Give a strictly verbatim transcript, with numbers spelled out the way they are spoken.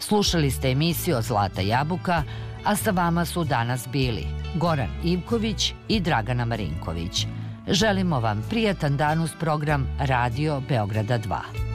Slušali ste emisiju Zlata jabuka, a sa vama su danas bili Goran Ivković i Dragana Marinković. Želimo vam prijatan dan uz program Radio Beograda dva.